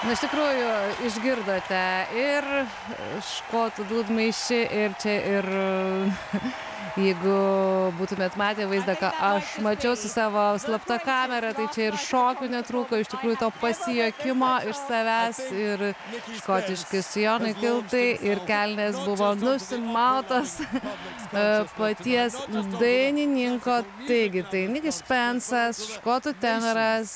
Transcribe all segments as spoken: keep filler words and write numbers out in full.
Na, iš tikrųjų, išgirdote ir škotų dūdmaišį, ir čia ir jeigu būtumėt matę vaizdą, ką aš mačiau su savo slapta kamera, tai čia ir šokių netrūko, iš tikrųjų to pasijuokimo iš savęs, ir škotiški sijonai kiltai, ir kelnės buvo nusimautos paties dainininko. Taigi, tai Nikis Spensas, škotų tenoras,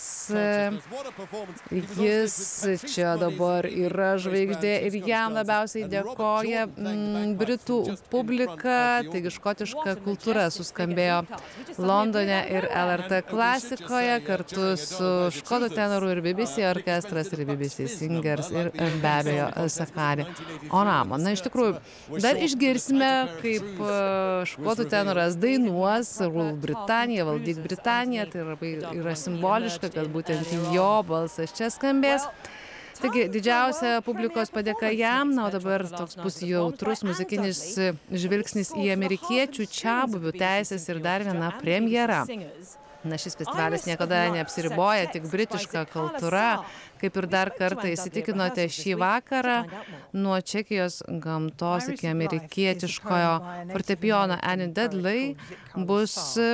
jis čia dabar yra žvaigždė ir jam labiausiai dėkoja mm, Britų publika. Taigi škotiška kultūra suskambėjo Londone ir L R T klasikoje kartu su škotų tenoru ir B B C orkestras ir B B C Singers ir be abejo Sakari Oramo. Na, iš tikrųjų, dar išgirsime, kaip škotų tenoras dainuos Rule Britannia, valdyk Britaniją. Tai labai yra simboliška, kad būtent jo balsas čia skambės. Taigi, didžiausia publikos padėka jam. Na, o dabar toks bus jautrus muzikinis žvilgsnis į amerikiečių čiabuvių teisės ir dar viena premjera. Na, šis festivalis niekada neapsiriboja tik britiška kultūra. Kaip ir dar kartą įsitikinote šį vakarą, nuo Čekijos gamtos iki amerikietiškojo fortepijono Annie Dudley bus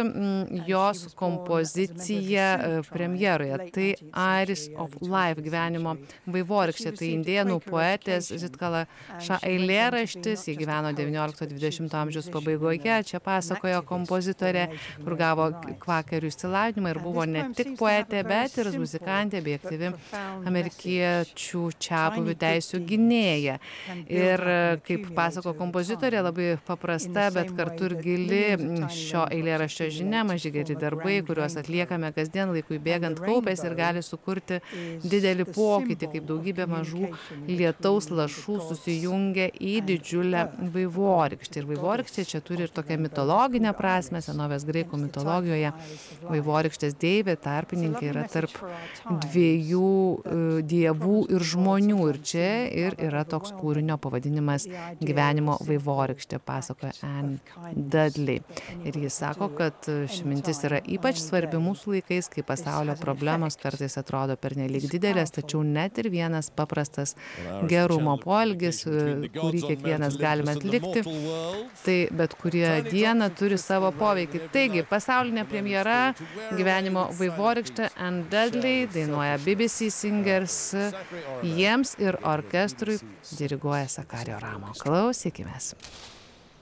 mm, jos kompozicija premjeroje. Tai Iris of Life, gyvenimo vaivorykštė. Tai indėnų poetės Zitkala Ša eilėraštis. Ji gyveno devyniolikto dvidešimto amžiaus pabaigoje. Čia pasakojo kompozitorė, kur gavo kvakerių išsilavinimą ir buvo ne tik poetė, bet ir muzikantė bei aktyvi amerikiečių čiabuvių teisių gynėja. Ir kaip pasako kompozitorė, labai paprasta, bet kartu ir gili šio eilėraščio žinia, maži geri darbai, kuriuos atliekame kasdien laikui bėgant kaupės ir gali sukurti didelį pokytį, kaip daugybė mažų lietaus lašų susijungia į didžiulę vaivorykštę. Ir vaivorykštė čia turi ir tokią mitologinę prasmę, senovės graikų mitologijoje vaivorykštės deivė, tarpininkė, yra tarp dviejų dievų ir žmonių. Ir čia ir yra toks kūrinio pavadinimas Gyvenimo vaivorykštė, pasakoja Annie Dudley. Ir jis sako, kad ši mintis yra ypač svarbi mūsų laikais, kai pasaulio problemos kartais atrodo pernelyg didelės, tačiau net ir vienas paprastas gerumo poelgis, kurį kiekvienas galime atlikti, tai bet kurie dieną turi savo poveikį. Taigi, pasaulinė premjera Gyvenimo vaivorykštė, Annie Dudley dainuoja B B C Singers, jiems ir orkestrui diriguoja Sakari Oramo. Klausykimės.